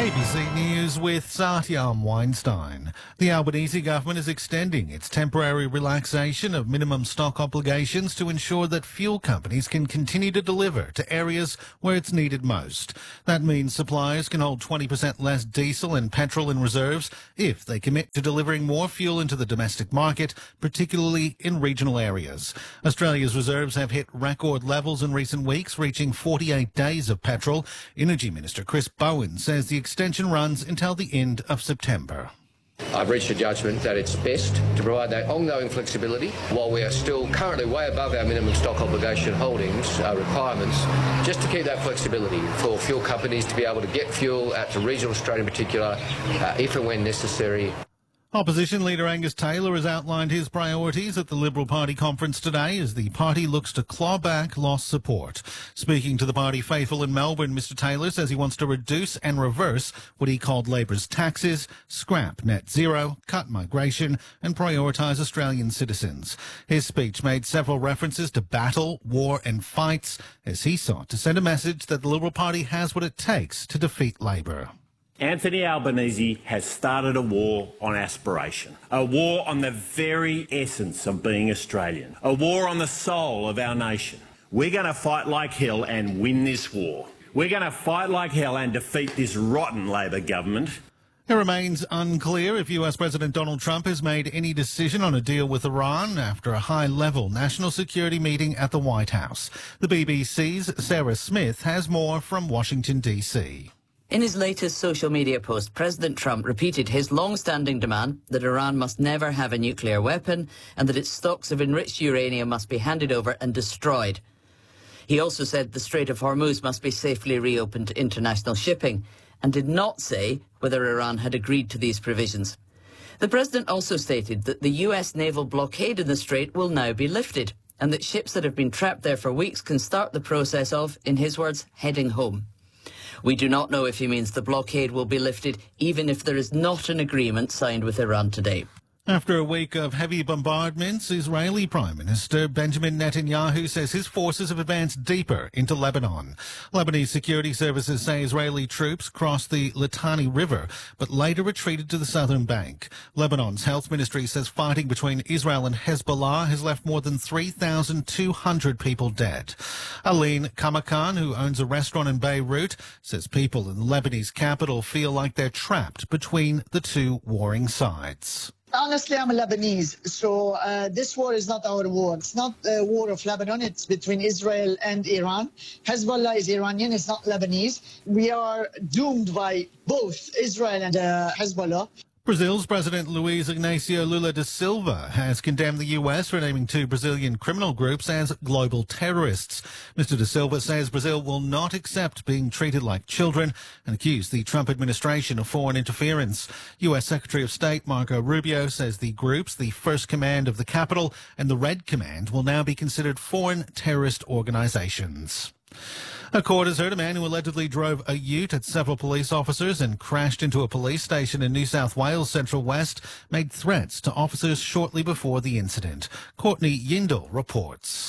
ABC News with Satyam Weinstein. The Albanese government is extending its temporary relaxation of minimum stock obligations to ensure that fuel companies can continue to deliver to areas where it's needed most. That means suppliers can hold 20% less diesel and petrol in reserves if they commit to delivering more fuel into the domestic market, particularly in regional areas. Australia's reserves have hit record levels in recent weeks, reaching 48 days of petrol. Energy Minister Chris Bowen says the extension runs until the end of September. I've reached a judgment that it's best to provide that ongoing flexibility while we are still currently way above our minimum stock obligation holdings requirements, just to keep that flexibility for fuel companies to be able to get fuel out to regional Australia in particular, if and when necessary. Opposition leader Angus Taylor has outlined his priorities at the Liberal Party conference today as the party looks to claw back lost support. Speaking to the party faithful in Melbourne, Mr Taylor says he wants to reduce and reverse what he called Labor's taxes, scrap net zero, cut migration and prioritise Australian citizens. His speech made several references to battle, war and fights as he sought to send a message that the Liberal Party has what it takes to defeat Labor. Anthony Albanese has started a war on aspiration, a war on the very essence of being Australian, a war on the soul of our nation. We're going to fight like hell and win this war. We're going to fight like hell and defeat this rotten Labor government. It remains unclear if US President Donald Trump has made any decision on a deal with Iran after a high-level national security meeting at the White House. The BBC's Sarah Smith has more from Washington, D.C. In his latest social media post, President Trump repeated his long-standing demand that Iran must never have a nuclear weapon and that its stocks of enriched uranium must be handed over and destroyed. He also said the Strait of Hormuz must be safely reopened to international shipping and did not say whether Iran had agreed to these provisions. The president also stated that the US naval blockade in the strait will now be lifted and that ships that have been trapped there for weeks can start the process of, in his words, heading home. We do not know if he means the blockade will be lifted, even if there is not an agreement signed with Iran today. After a week of heavy bombardments, Israeli Prime Minister Benjamin Netanyahu says his forces have advanced deeper into Lebanon. Lebanese security services say Israeli troops crossed the Litani River, but later retreated to the southern bank. Lebanon's health ministry says fighting between Israel and Hezbollah has left more than 3,200 people dead. Aline Kamakan, who owns a restaurant in Beirut, says people in the Lebanese capital feel like they're trapped between the two warring sides. Honestly, I'm a Lebanese, so this war is not our war. It's not a war of Lebanon. It's between Israel and Iran. Hezbollah is Iranian. It's not Lebanese. We are doomed by both Israel and Hezbollah. Brazil's President Luiz Inácio Lula da Silva has condemned the US for naming two Brazilian criminal groups as global terrorists. Mr. da Silva says Brazil will not accept being treated like children and accused the Trump administration of foreign interference. US Secretary of State Marco Rubio says the groups, the First Command of the Capital and the Red Command, will now be considered foreign terrorist organizations. A court has heard a man who allegedly drove a ute at several police officers and crashed into a police station in New South Wales Central West made threats to officers shortly before the incident. Courtney Yindle reports.